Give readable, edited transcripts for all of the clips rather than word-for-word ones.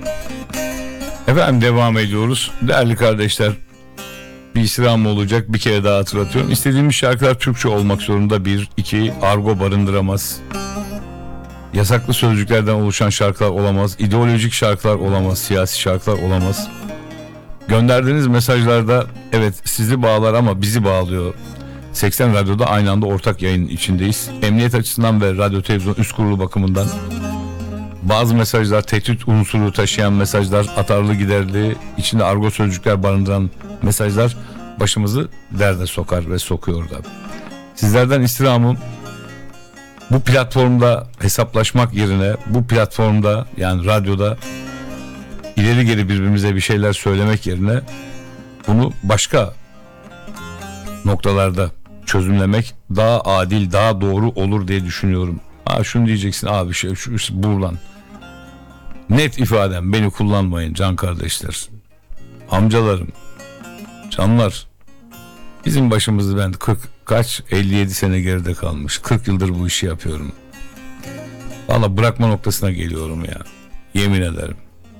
Efendim devam ediyoruz. Değerli kardeşler, bir istirham olacak, bir kere daha hatırlatıyorum. İstediğimiz şarkılar Türkçe olmak zorunda. 1, 2, argo barındıramaz. Yasaklı sözcüklerden oluşan şarkılar olamaz. İdeolojik şarkılar olamaz. Siyasi şarkılar olamaz. Gönderdiğiniz mesajlarda evet sizi bağlar ama bizi bağlıyor. 80 Radyo'da aynı anda ortak yayın içindeyiz. Emniyet açısından ve radyo televizyon üst kurulu bakımından bazı mesajlar tehdit unsuru taşıyan mesajlar, atarlı giderli, içinde argo sözcükler barındıran mesajlar başımızı derde sokar ve sokuyor da. Sizlerden istirhamım, bu platformda hesaplaşmak yerine bu platformda, yani radyoda ileri geri birbirimize bir şeyler söylemek yerine bunu başka noktalarda çözümlemek daha adil, daha doğru olur diye düşünüyorum. Şunu diyeceksin abi, şu buğulan. Net ifadem, beni kullanmayın can kardeşler. Amcalarım, canlar. Bizim başımızı ben 57 sene geride kalmış. 40 yıldır bu işi yapıyorum. Vallahi bırakma noktasına geliyorum ya. Yemin ederim.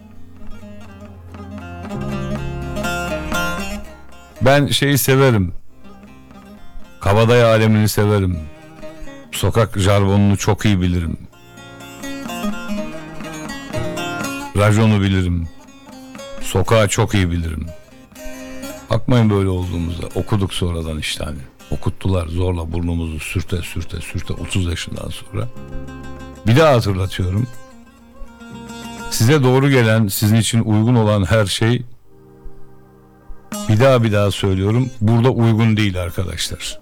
Ben şeyi severim. Kabadayı alemini severim. Sokak jargonunu çok iyi bilirim. Rajonu bilirim. Sokağı çok iyi bilirim. Bakmayın böyle olduğumuzda. Okuduk sonradan işte hani. Okuttular zorla, burnumuzu sürte 30 yaşından sonra. Bir daha hatırlatıyorum. Size doğru gelen, sizin için uygun olan her şey, bir daha söylüyorum, burada uygun değil arkadaşlar.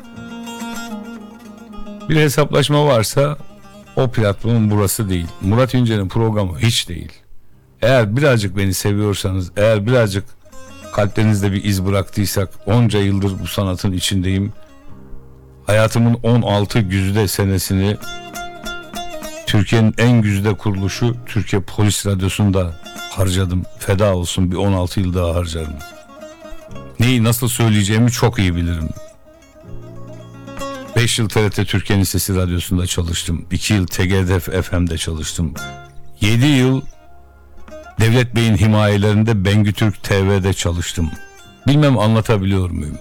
Bir hesaplaşma varsa o platformun burası değil. Murat İnce'nin programı hiç değil. Eğer birazcık beni seviyorsanız, eğer birazcık kalplerinizde bir iz bıraktıysak, onca yıldır bu sanatın içindeyim. Hayatımın 16 güzide senesini Türkiye'nin en güzide kuruluşu Türkiye Polis Radyosu'nda harcadım. Feda olsun, bir 16 yıl daha harcarım. Neyi nasıl söyleyeceğimi çok iyi bilirim. 5 yıl TRT Türkiye'nin Sesi Radyosu'nda çalıştım. 2 yıl TGRT FM'de çalıştım. 7 yıl Devlet Bey'in himayelerinde Bengü Türk TV'de çalıştım. Bilmem anlatabiliyor muyum?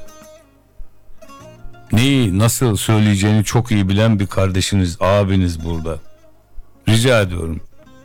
Neyi nasıl söyleyeceğini çok iyi bilen bir kardeşiniz, abiniz burada. Rica ediyorum.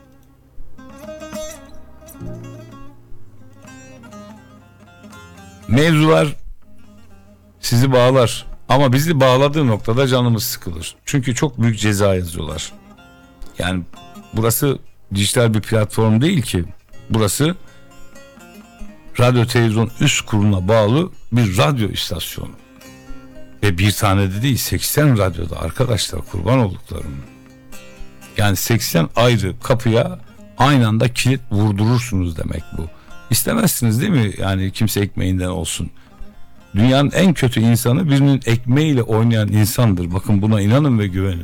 Mevzular sizi bağlar ama bizi bağladığı noktada canımız sıkılır. Çünkü çok büyük ceza yazıyorlar. Yani burası dijital bir platform değil ki. Burası radyo televizyon üst kuruluna bağlı bir radyo istasyonu. Ve bir tane de değil, 80 radyoda arkadaşlar, kurban olduklarım. Yani 80 ayrı kapıya aynı anda kilit vurdurursunuz demek bu. İstemezsiniz değil mi? Yani kimse ekmeğinden olsun. Dünyanın en kötü insanı birinin ekmeğiyle oynayan insandır. Bakın buna inanın ve güvenin.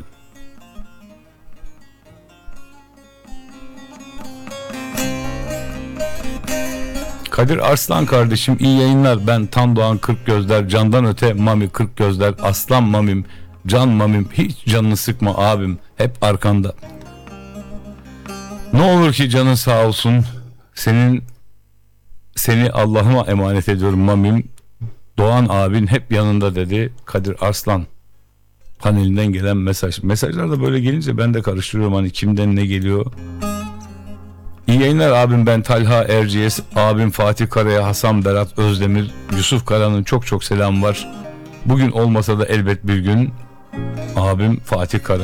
Kadir Arslan kardeşim, iyi yayınlar. Ben Tan Doğan Kırk Gözler, candan öte Mami Kırk Gözler, aslan Mamim, can Mamim, hiç canını sıkma abim, hep arkanda. Ne olur ki canın sağ olsun. Seni Allah'ıma emanet ediyorum Mamim. Doğan abin hep yanında dedi Kadir Arslan. Panelinden gelen mesaj. Mesajlar da böyle gelince ben de karıştırıyorum, hani kimden ne geliyor. İyi yayınlar abim, ben Talha Erciyes, abim Fatih Kara'ya, Hasan Berat Özdemir, Yusuf Kara'nın çok selam var. Bugün olmasa da elbet bir gün abim Fatih Kara.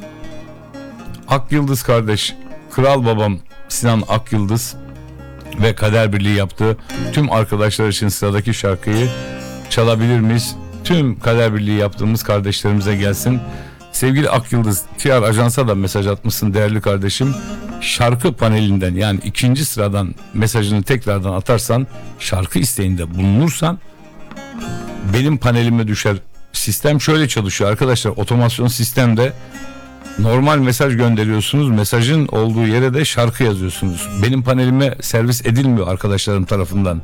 Ak Yıldız kardeş, kral babam Sinan Ak Yıldız ve Kader Birliği yaptığı tüm arkadaşlar için sıradaki şarkıyı çalabilir miyiz? Tüm Kader Birliği yaptığımız kardeşlerimize gelsin. Sevgili Ak Yıldız, TR Ajans'a da mesaj atmışsın değerli kardeşim. Şarkı panelinden, yani ikinci sıradan mesajını tekrardan atarsan, şarkı isteğinde bulunursan benim panelime düşer. Sistem şöyle çalışıyor arkadaşlar, otomasyon sistemde normal mesaj gönderiyorsunuz, mesajın olduğu yere de şarkı yazıyorsunuz. Benim panelime servis edilmiyor arkadaşlarım tarafından.